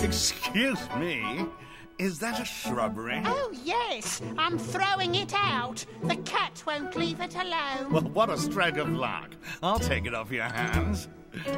Excuse me, is that a shrubbery? Oh, yes. I'm throwing it out. The cat won't leave it alone. Well, what a stroke of luck. I'll take it off your hands.